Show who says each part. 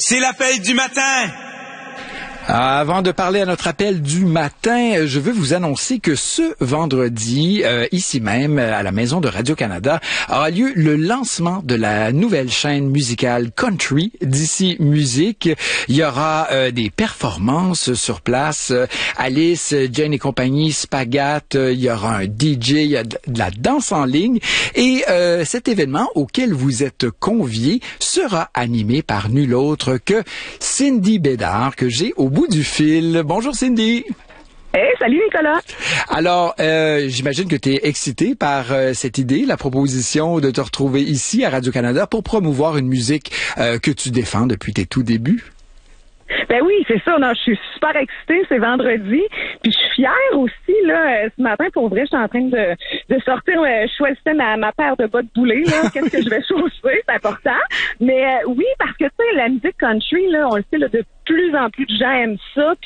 Speaker 1: C'est l'appel du matin.
Speaker 2: Avant de parler à notre appel du matin, je veux vous annoncer que ce vendredi, ici même, à la Maison de Radio-Canada, aura lieu le lancement de la nouvelle chaîne musicale Country d'ici Musique. Il y aura des performances sur place. Alice, Jane et compagnie, Spagat, il y aura un DJ, il y a de la danse en ligne. Et cet événement auquel vous êtes conviés sera animé par nul autre que Cindy Bédard, que j'ai au bout du fil. Bonjour Cindy.
Speaker 3: Hey, salut Nicolas.
Speaker 2: Alors, j'imagine que tu es excitée par cette idée, la proposition de te retrouver ici à Radio-Canada pour promouvoir une musique que tu défends depuis tes tout débuts.
Speaker 3: Ben oui, c'est ça. Non, je suis super excitée. C'est vendredi. Puis je suis fière aussi, là. Ce matin, pour vrai, je suis en train de sortir. Je choisissais ma paire de bottes boulées, là. Qu'est-ce que je vais chausser? C'est important. Mais oui, parce que, tu sais, la musique country, là, on le sait, là, de plus en plus de gens aiment ça.